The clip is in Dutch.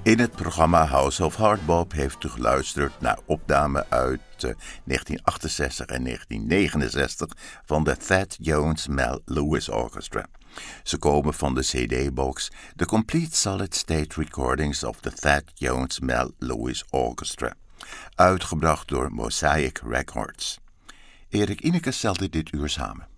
In het programma House of Hardbop heeft u geluisterd naar opname uit 1968 en 1969 van de Thad Jones Mel Lewis Orchestra. Ze komen van de CD-box The Complete Solid State Recordings of the Thad Jones Mel Lewis Orchestra, uitgebracht door Mosaic Records. Erik Ineke stelde dit uur samen.